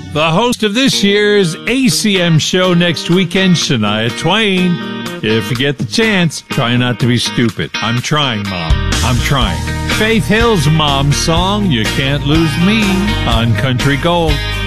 The host of this year's ACM show next weekend, Shania Twain. If you get the chance, try not to be stupid. I'm trying, Mom. I'm trying. Faith Hill's Mom's song, You Can't Lose Me, on Country Gold.